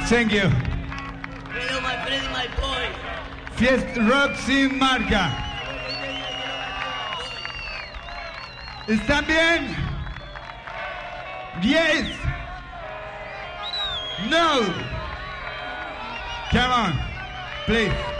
Thank you. Hello, my friend, my boy. Fiesta Rock sin marca. ¿Están bien? Yes. No. Come on, please.